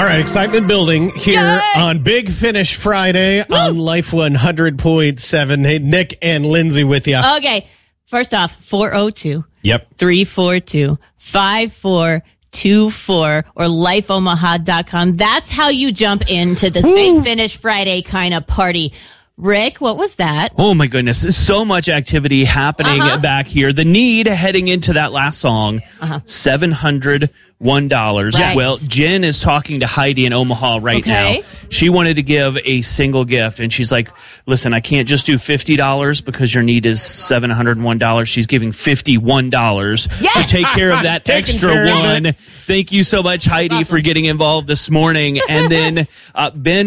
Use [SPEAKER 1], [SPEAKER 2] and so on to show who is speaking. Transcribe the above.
[SPEAKER 1] All right, excitement building here on Big Finish Friday on Life 100.7. Hey, Nick and Lindsay with you.
[SPEAKER 2] Okay, first off, 402
[SPEAKER 1] Yep.
[SPEAKER 2] 342-5424 or lifeomaha.com. That's how you jump into this Big Finish Friday kind of party. Rick, what was that?
[SPEAKER 3] Oh my goodness, so much activity happening back here. The need heading into that last song, $701.
[SPEAKER 2] Right.
[SPEAKER 3] Well, Jen is talking to Heidi in Omaha right now. She wanted to give a single gift, and she's like, listen, I can't just do $50 because your need is $701. She's giving $51 to take care of that extra one. Thank you so much, Heidi, for getting involved this morning. And then Ben